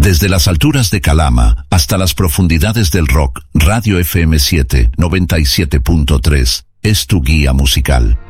Desde las alturas de Calama hasta las profundidades del rock, Radio FM7 97.3 es tu guía musical.